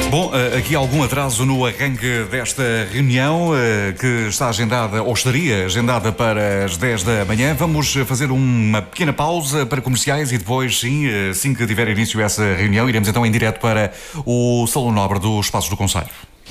Bom, aqui algum atraso no arranque desta reunião que está agendada, ou estaria agendada para as 10 da manhã. Vamos fazer uma pequena pausa para comerciais e depois, sim, assim que tiver início essa reunião, iremos então em direto para o Salão Nobre dos Passos do Concelho.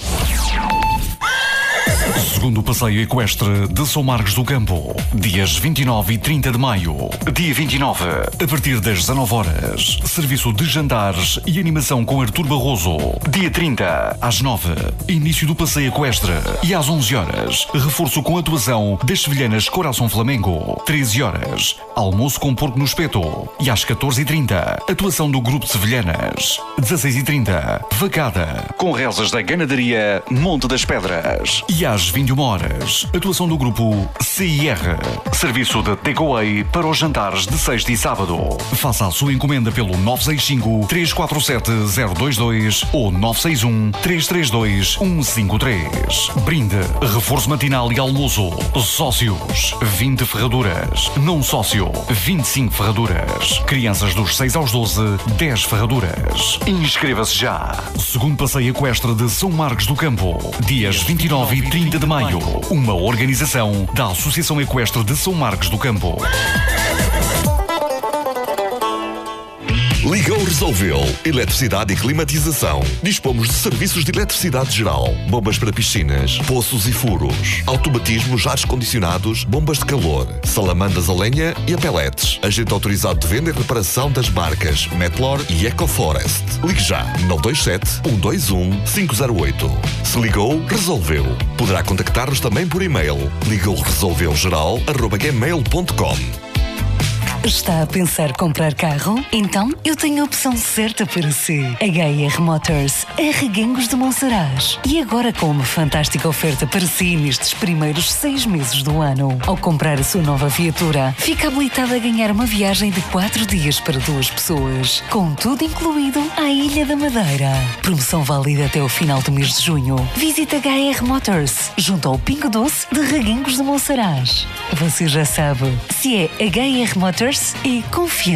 Segundo passeio equestre de São Marcos do Campo, dias 29 e 30 de maio. Dia 29, a partir das 19 horas, serviço de jantares e animação com Artur Barroso. Dia 30, às 9, início do passeio equestre. E às 11 horas, reforço com atuação das sevilhanas Coração Flamengo. 13 horas, almoço com porco no espeto. E às 14h30, atuação do grupo de sevilhanas. 16h30, vacada, com rezas da ganadaria Monte das Pedras. E às 21 horas, atuação do grupo CIR, serviço de takeaway para os jantares de sexta e sábado. Faça a sua encomenda pelo 965-347-022 ou 961-332-153. Brinde, reforço matinal e almoço. Sócios, 20 ferraduras. Não sócio, 25 ferraduras. Crianças dos 6 aos 12, 10 ferraduras. Inscreva-se já. Segundo passeio equestre de São Marcos do Campo, dias 29 e 30 de maio. Uma organização da Associação Equestre de São Marcos do Campo. Ligou resolveu. Eletricidade e climatização. Dispomos de serviços de eletricidade geral, bombas para piscinas, poços e furos, automatismos, ares condicionados, bombas de calor, salamandas a lenha e a pellets. Agente autorizado de venda e reparação das marcas Metlor e EcoForest. Ligue já 927 121 508. Se ligou, resolveu. Poderá contactar-nos também por e-mail ligouresolveugeral@gmail.com. Está a pensar comprar carro? Então eu tenho a opção certa para si. HR Motors, a Reguengos de Monsaraz. E agora com uma fantástica oferta para si nestes primeiros 6 meses do ano. Ao comprar a sua nova viatura, fica habilitado a ganhar uma viagem de 4 dias para 2 pessoas, com tudo incluído à Ilha da Madeira. Promoção válida até o final do mês de junho. Visite HR Motors, junto ao Pingo Doce de Reguengos de Monsaraz. Você já sabe, se é HR Motors, e confiança.